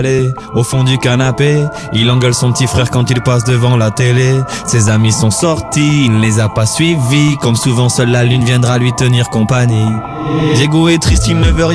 Au fond du canapé, il engueule son petit frère quand il passe devant la télé. Ses amis sont sortis, il ne les a pas suivis. Comme souvent, seule la lune viendra lui tenir compagnie. Diego est triste, il ne veut rien